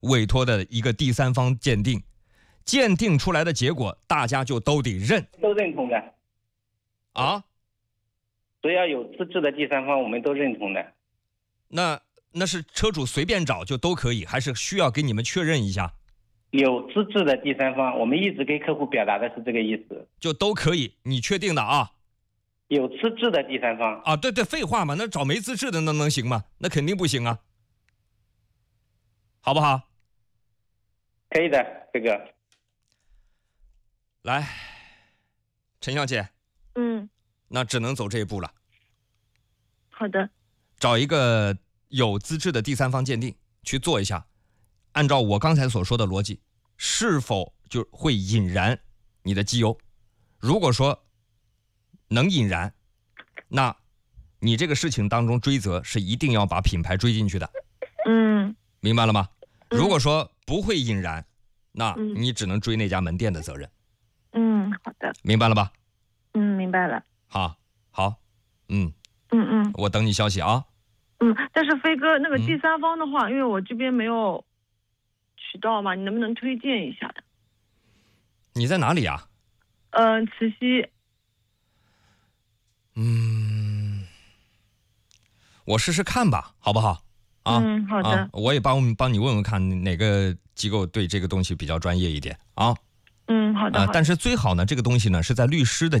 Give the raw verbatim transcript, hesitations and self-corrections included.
委托的一个第三方鉴定，鉴定出来的结果大家就都得认， 都认同的啊。 只要有资质的第三方，我们都认同的。 那那是车主随便找就都可以，还是需要给你们确认一下？ 有资质的第三方，我们一直给客户表达的是这个意思， 就都可以，你确定的啊？ 有资质的第三方啊，对对，废话嘛，那找没资质的那能行吗？那肯定不行啊，好不好？ 可以的，这个。 来，陈小姐， 嗯， 那只能走这一步了。 好的。 找一个有资质的第三方鉴定去做一下，按照我刚才所说的逻辑，是否就会引燃你的机油？如果说能引燃，那你这个事情当中追责是一定要把品牌追进去的。 嗯， 明白了吗？ 嗯、 如果说不会引燃，那你只能追那家门店的责任。 嗯，好的。 明白了吧？ 嗯，明白了。 好，好，嗯嗯嗯， 我等你消息啊。 嗯，但是飞哥，那个第三方的话，嗯、因为我这边没有渠道嘛，你能不能推荐一下的？ 你在哪里啊？ 嗯、呃，慈溪。 嗯，我试试看吧，好不好？啊， 嗯，好的。 啊、我也帮帮你问问看哪个机构对这个东西比较专业一点啊。 嗯，好的。 啊、 好的但是最好呢，这个东西呢是在律师的